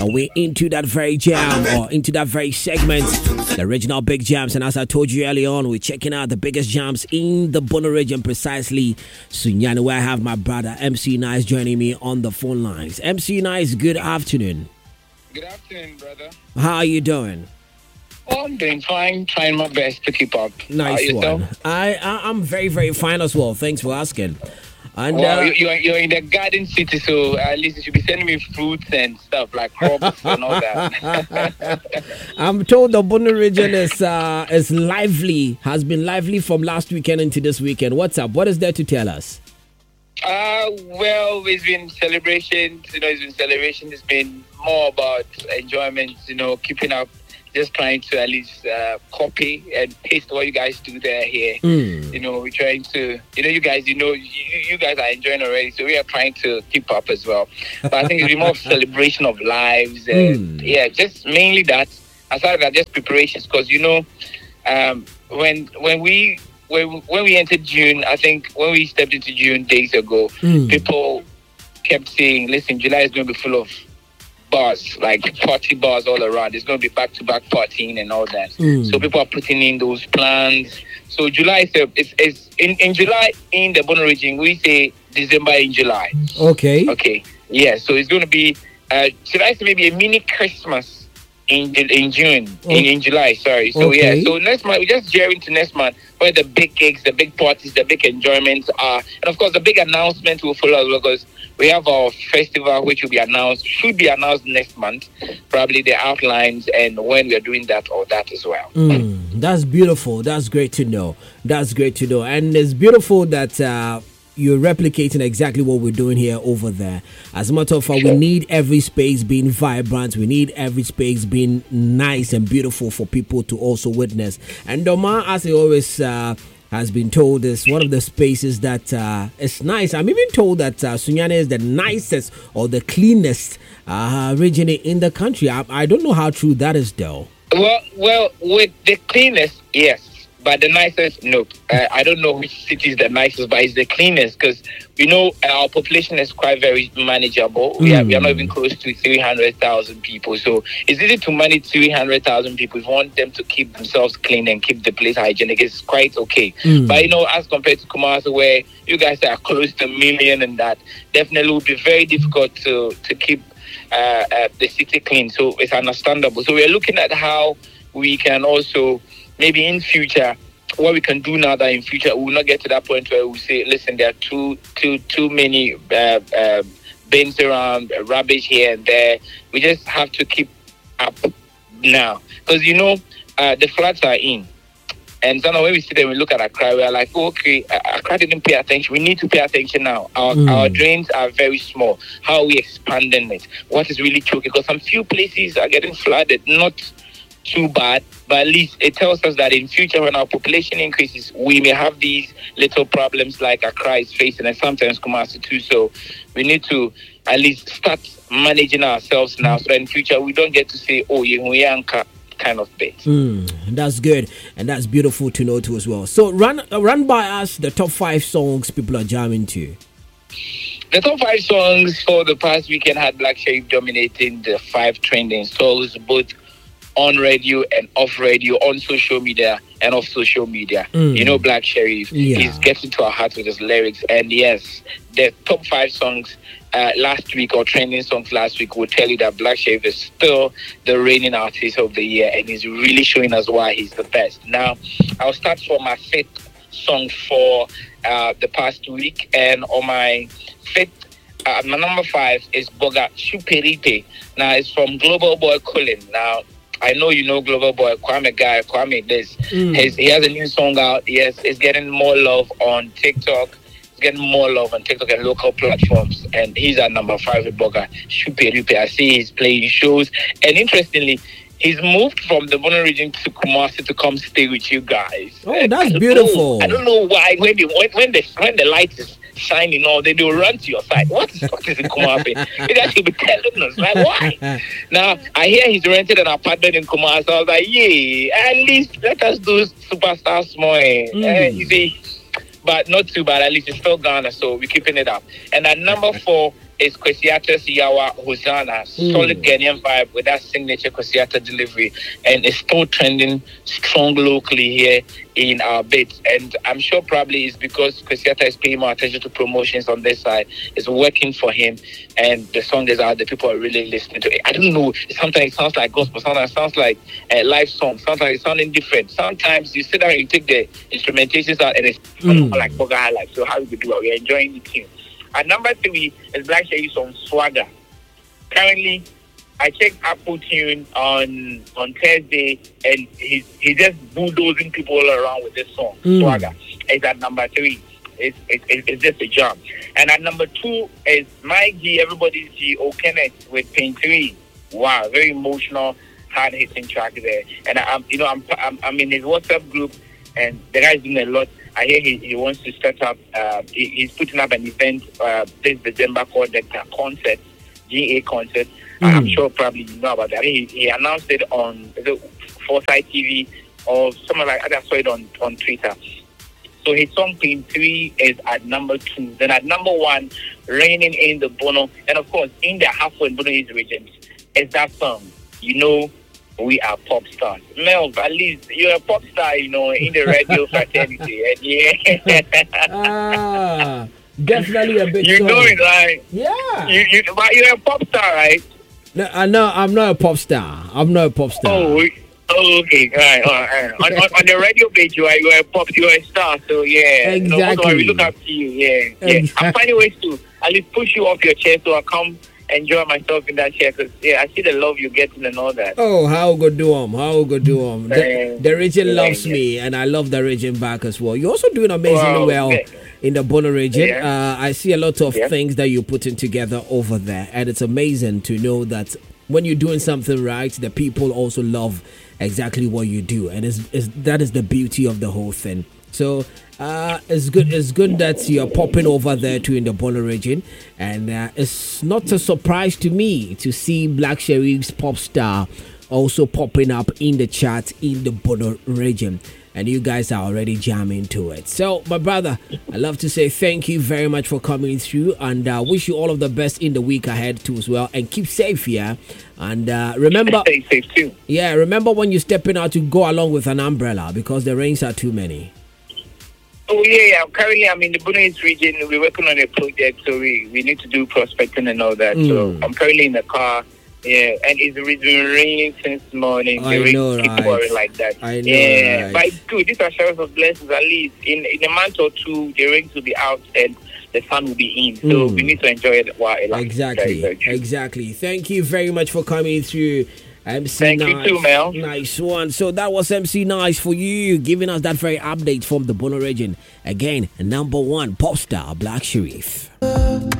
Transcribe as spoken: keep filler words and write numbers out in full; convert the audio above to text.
And we're into that very jam or into that very segment, the original big jams. And as I told you earlier on, we're checking out the biggest jams in the Bono region, precisely Sunyani, where I have my brother M C Nice joining me on the phone lines. M C Nice, good afternoon. Good afternoon, brother. How are you doing? Oh, I'm doing fine, trying my best to keep up. Nice one. I, I I'm very very fine as well. Thanks for asking. And well, uh, you're, you're in the garden city, so at least you should be sending me fruits and stuff like crops and all that. I'm told the Bono region is uh, is lively, has been lively from last weekend into this weekend. What's up? What is there to tell us? Uh, well, it's been celebrations, you know, it's been celebrations. It's been more about enjoyment, you know, keeping up, just trying to at least uh, copy and paste what you guys do there here. Mm. You know, we're trying to, you know, you guys, you know, you, you guys are enjoying already, so we are trying to keep up as well. But I think it's more of celebration of lives. And, mm. Yeah, just mainly that. Aside that, just preparations, because, you know, um, when when we when, when we entered June, I think when we stepped into June days ago, mm. people kept saying, listen, July is going to be full of bars, like party bars all around. It's going to be back-to-back partying and all that. Mm. So people are putting in those plans. So July is, a, is, is in, in July in the Bono region, we say December in July. Okay. Okay. Yeah, so it's going to be, uh, should I say maybe a mini Christmas in in June, oh. in, in July, sorry. So okay. Yeah, so next month, we just gear into next month where the big gigs, the big parties, the big enjoyments are. And of course, the big announcement will follow as well, because we have our festival, which will be announced, should be announced next month, probably the outlines and when we are doing that or that as well. Mm, that's beautiful. That's great to know. That's great to know. And it's beautiful that uh, you're replicating exactly what we're doing here over there. As a matter of fact, sure. We need every space being vibrant. We need every space being nice and beautiful for people to also witness. And Doma, as I always uh, has been told, is one of the spaces that uh, is nice. I'm even told that uh, Sunyani is the nicest or the cleanest uh, region in the country. I, I don't know how true that is, though. Well, well, with the cleanest, yes. But the nicest, nope. Uh, I don't know which city is the nicest, but it's the cleanest, because we know our population is quite very manageable. Mm. We, are, we are not even close to three hundred thousand people. So it's easy to manage three hundred thousand people. If you want them to keep themselves clean and keep the place hygienic, it's quite okay. Mm. But, you know, as compared to Kumasi, where you guys are close to a million and that, definitely would be very difficult to, to keep uh, uh, the city clean. So it's understandable. So we're looking at how we can also, maybe in future, what we can do now that in future we will not get to that point where we say, listen, there are too too too many uh, uh, bins around, uh, rubbish here and there. We just have to keep up now, because you know uh, the floods are in, and so now when we sit there and we look at Accra, we are like, oh, okay, Accra didn't pay attention. We need to pay attention now. Our mm. our drains are very small. How are we expanding it? What is really choking? Because some few places are getting flooded, not too bad, but at least it tells us that in future when our population increases, we may have these little problems like Accra is facing, and sometimes Kumasi too. So we need to at least start managing ourselves now, so that in future we don't get to say, oh, Yehuyanka kind of bit. Mm, that's good, and that's beautiful to know too as well. So run run by us the top five songs people are jamming to. The top five songs for the past weekend had Black Sherif dominating the five trending songs, both on radio and off radio, on social media and off social media. Mm. You know, Black Sherif, yeah. He's getting to our hearts with his lyrics. And yes, the top five songs uh, last week, or trending songs last week, will tell you that Black Sherif is still the reigning artist of the year, and he's really showing us why he's the best. Now, I'll start for my fifth song for uh, the past week, and on my fifth, uh, my number five is Boga Chuperipe. Now, it's from Global Boy Cullen. Now, I know you know Global Boy, Kwame Guy, Kwame this. Mm. His, he has a new song out. Yes, it's getting more love on TikTok. It's getting more love on TikTok and local platforms. And he's at number five with Boga Chuperipe. I see he's playing shows. And interestingly, he's moved from the Bono region to Kumasi to come stay with you guys. Oh, that's I beautiful. Know, I don't know why when the when, when the when the light is shining all, they will run to your side. What is what is in Kumasi? They actually be telling us, like, why? Now I hear he's rented an apartment in Kumasi. I was like, yeah, at least let us do Superstar Small. Mm. Uh, you see, but not too bad. At least it's still Ghana, so we're keeping it up. And at number four is Kwesiata Siyawa Hosanna. Mm. Solid Ghanaian vibe with that signature Kwesiata delivery. And it's still trending strong locally here in our bits. And I'm sure probably it's because Kwesiata is paying more attention to promotions on this side. It's working for him. And the song is out there. People are really listening to it. I don't know. Sometimes it sounds like gospel. Sometimes it sounds like a live song. Sometimes it's sounding different. Sometimes you sit down and you take the instrumentations out and it's mm. like Boga Highlife. So how do we do it? We're enjoying the tune. At number three is Black Sherry's song Swagger. Currently, I checked Apple Tune on on Thursday, and he's he just bulldozing people all around with this song mm. Swagger. It's at number three. It's, it's it's just a jump. And at number two is Mike G, Everybody's G, O'Kenneth with Pain Three. Wow, very emotional, hard hitting track there. And I'm you know I'm I'm, I'm in his WhatsApp group, and the guy's doing a lot. I hear he, he wants to set up, uh, he, he's putting up an event uh, this December called the Concert, G A Concert. Mm. I'm sure probably you know about that. I mean, he, he announced it on the Foresight T V or somewhere like that. I saw it on, on Twitter. So his song Pain three is at number two. Then at number one, Raining in the Bono. And of course, in the Halfway Bono East region is that song, You Know We Are Pop Stars. Mel, at least you're a pop star, you know, in the radio fraternity. And yeah. ah, definitely a big You song. know it, right? Yeah. You, you, but you're a pop star, right? No, I know I'm not a pop star. I'm not a pop star. Oh, oh okay. All right, all right. on, on, on the radio page, you are, you are a pop, you are a star. So, yeah. Exactly. No, we look up to you, yeah. yeah. Exactly. I'm finding ways to at least push you off your chair so I come enjoy myself in that chair, because yeah, I see the love you're getting and all that. Oh, how good do um, how good do um. The, the region yeah, loves yeah. me, and I love the region back as well. You're also doing amazingly Wow, well yeah. in the Bono region. Yeah. Uh, I see a lot of Yeah. things that you're putting together over there, and it's amazing to know that when you're doing something right, the people also love exactly what you do, and it's, it's, that is the beauty of the whole thing. So uh, it's good. It's good that you're popping over there too in the Bono region, and uh, it's not a surprise to me to see Black Sherif's pop star also popping up in the chat in the Bono region, and you guys are already jamming to it. So, my brother, I love to say thank you very much for coming through, and uh, wish you all of the best in the week ahead too as well, and keep safe, yeah. And uh, remember, stay safe too. Yeah, remember when you're stepping out to go along with an umbrella because the rains are too many. Oh yeah, yeah. Currently, I'm in the Bono East region. We're working on a project, so we, we need to do prospecting and all that. Mm. So I'm currently in the car. Yeah, and it's been raining since morning. I the rain know, keep right? pouring like that. I know, yeah, right? But it's good. These are showers of blessings. At least in in a month or two, the rain will be out and the sun will be in. So Mm. we need to enjoy it while it lasts. Exactly, Very, very exactly. Thank you very much for coming through. M C Thank you Nice. too, Mel. Nice one. So that was M C Nice for you, giving us that very update from the Bono region. Again, number one pop star, Black Sherif.